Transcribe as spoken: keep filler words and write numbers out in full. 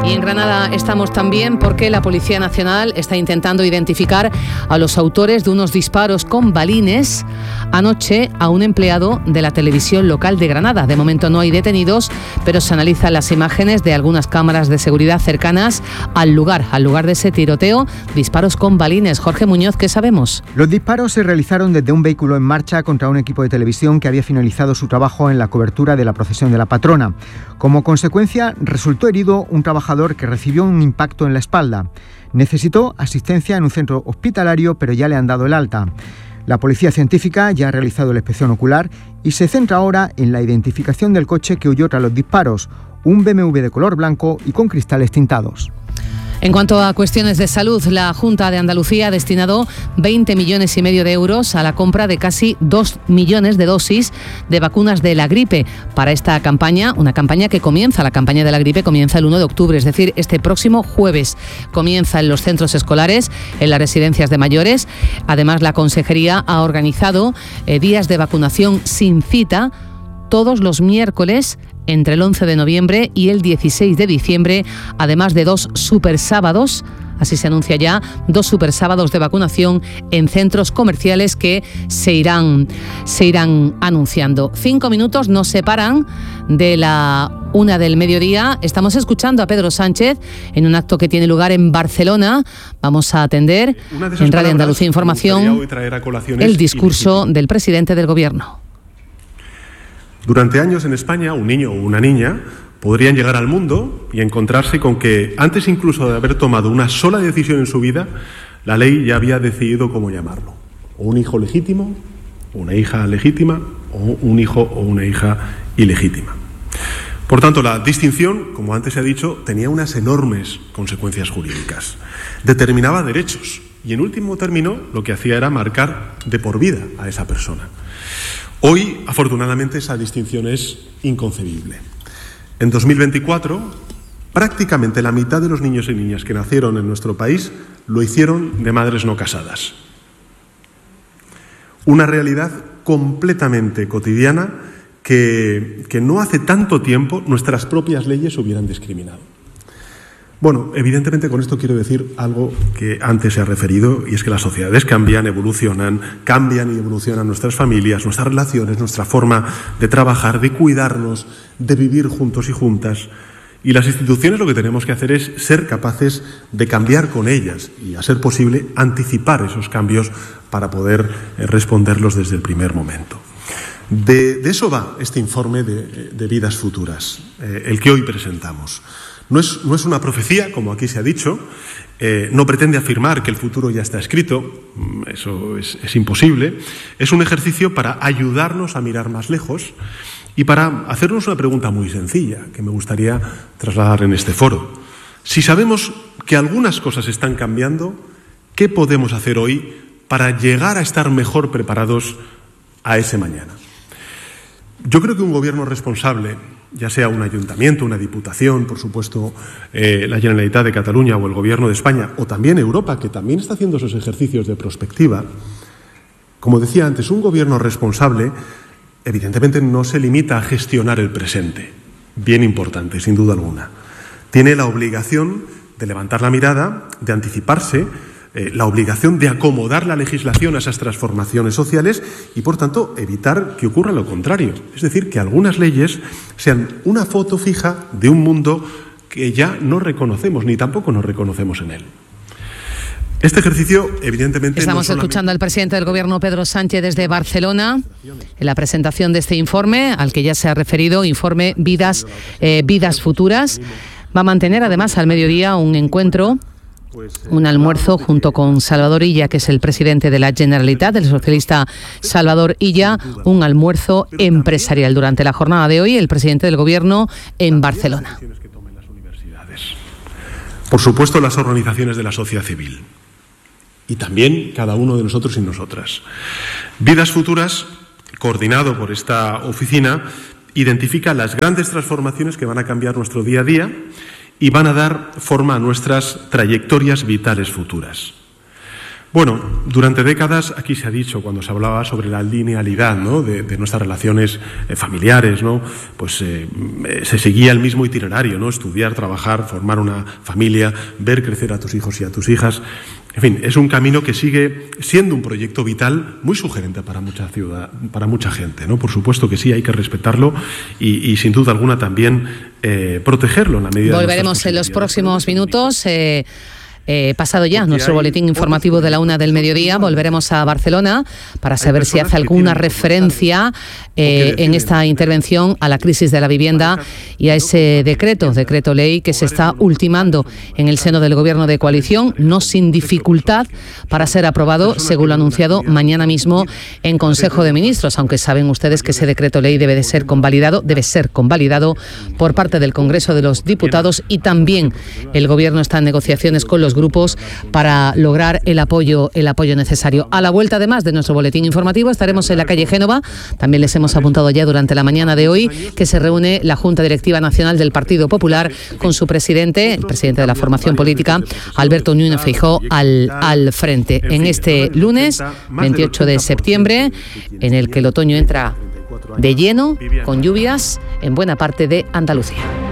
Y en Granada estamos también porque la Policía Nacional está intentando identificar a los autores de unos disparos con balines anoche a un empleado de la televisión local de Granada. De momento no hay detenidos, pero se analizan las imágenes de algunas cámaras de seguridad cercanas al lugar, al lugar de ese tiroteo, disparos con balines. Jorge Muñoz, ¿qué sabemos? Los disparos se realizaron desde un vehículo en marcha contra un equipo de televisión que había finalizado su trabajo en la cobertura de la procesión de la patrona. Como consecuencia, resultó herido un trabajador que recibió un impacto en la espalda. Necesitó asistencia en un centro hospitalario, pero ya le han dado el alta. La policía científica ya ha realizado la inspección ocular y se centra ahora en la identificación del coche que huyó tras los disparos, un B M W de color blanco y con cristales tintados. En cuanto a cuestiones de salud, la Junta de Andalucía ha destinado veinte millones y medio de euros a la compra de casi dos millones de dosis de vacunas de la gripe para esta campaña, una campaña que comienza, la campaña de la gripe comienza el uno de octubre, es decir, este próximo jueves. Comienza en los centros escolares, en las residencias de mayores. Además, la Consejería ha organizado eh, días de vacunación sin cita todos los miércoles entre el once de noviembre y el dieciséis de diciembre, además de dos super sábados. Así se anuncia ya, dos super sábados de vacunación en centros comerciales que se irán, se irán anunciando. Cinco minutos nos separan de la una del mediodía. Estamos escuchando a Pedro Sánchez en un acto que tiene lugar en Barcelona. Vamos a atender en Radio Andalucía Información el discurso del presidente del Gobierno. Durante años en España, un niño o una niña podrían llegar al mundo y encontrarse con que, antes incluso de haber tomado una sola decisión en su vida, la ley ya había decidido cómo llamarlo. O un hijo legítimo, una hija legítima, o un hijo o una hija ilegítima. Por tanto, la distinción, como antes se ha dicho, tenía unas enormes consecuencias jurídicas. Determinaba derechos y, en último término, lo que hacía era marcar de por vida a esa persona. Hoy, afortunadamente, esa distinción es inconcebible. En dos mil veinticuatro, prácticamente la mitad de los niños y niñas que nacieron en nuestro país lo hicieron de madres no casadas. Una realidad completamente cotidiana que, que no hace tanto tiempo nuestras propias leyes hubieran discriminado. Bueno, evidentemente con esto quiero decir algo que antes se ha referido, y es que las sociedades cambian, evolucionan, cambian y evolucionan nuestras familias, nuestras relaciones, nuestra forma de trabajar, de cuidarnos, de vivir juntos y juntas. Y las instituciones lo que tenemos que hacer es ser capaces de cambiar con ellas y, a ser posible, anticipar esos cambios para poder responderlos desde el primer momento. De, de eso va este informe de, de Vidas Futuras, eh, el que hoy presentamos. No es, no es una profecía, como aquí se ha dicho, eh, no pretende afirmar que el futuro ya está escrito, eso es, es imposible. Es un ejercicio para ayudarnos a mirar más lejos y para hacernos una pregunta muy sencilla que me gustaría trasladar en este foro. Si sabemos que algunas cosas están cambiando, ¿qué podemos hacer hoy para llegar a estar mejor preparados a ese mañana? Yo creo que un gobierno responsable, ya sea un ayuntamiento, una diputación, por supuesto, eh, la Generalitat de Cataluña o el Gobierno de España, o también Europa, que también está haciendo esos ejercicios de prospectiva, como decía antes, un gobierno responsable evidentemente no se limita a gestionar el presente, bien importante, sin duda alguna. Tiene la obligación de levantar la mirada, de anticiparse, eh, la obligación de acomodar la legislación a esas transformaciones sociales y, por tanto, evitar que ocurra lo contrario. Es decir, que algunas leyes sean una foto fija de un mundo que ya no reconocemos, ni tampoco nos reconocemos en él. Este ejercicio, evidentemente... Estamos no solamente... escuchando al presidente del Gobierno, Pedro Sánchez, desde Barcelona, en la presentación de este informe, al que ya se ha referido, informe Vidas, eh, Vidas Futuras. Va a mantener, además, al mediodía un encuentro, un almuerzo junto con Salvador Illa, que es el presidente de la Generalitat, el socialista Salvador Illa, un almuerzo empresarial. Durante la jornada de hoy, el presidente del Gobierno en Barcelona. Por supuesto, las organizaciones de la sociedad civil. Y también cada uno de nosotros y nosotras. Vidas Futuras, coordinado por esta oficina, identifica las grandes transformaciones que van a cambiar nuestro día a día y van a dar forma a nuestras trayectorias vitales futuras. Bueno, durante décadas aquí se ha dicho, cuando se hablaba sobre la linealidad, ¿no?, de, de nuestras relaciones eh, familiares, ¿no?, pues eh, se seguía el mismo itinerario, ¿no?, estudiar, trabajar, formar una familia, ver crecer a tus hijos y a tus hijas. En fin, es un camino que sigue siendo un proyecto vital muy sugerente para mucha ciudad, para mucha gente, ¿no? Por supuesto que sí, hay que respetarlo y, y sin duda alguna también eh, protegerlo en la medida. Volveremos en los próximos minutos. Eh... Eh, pasado ya nuestro boletín informativo de la una del mediodía, volveremos a Barcelona para saber si hace alguna referencia eh, en esta intervención a la crisis de la vivienda y a ese decreto, decreto ley que se está ultimando en el seno del Gobierno de coalición, no sin dificultad para ser aprobado, según lo anunciado mañana mismo en Consejo de Ministros, aunque saben ustedes que ese decreto ley debe de ser convalidado, debe ser convalidado por parte del Congreso de los Diputados, y también el Gobierno está en negociaciones con los grupos para lograr el apoyo, el apoyo necesario. A la vuelta, además de nuestro boletín informativo, estaremos en la calle Génova. También les hemos apuntado ya durante la mañana de hoy que se reúne la Junta Directiva Nacional del Partido Popular con su presidente, el presidente de la formación política, Alberto Núñez Feijóo, al, al frente. En este lunes, veintiocho de septiembre, en el que el otoño entra de lleno, con lluvias en buena parte de Andalucía.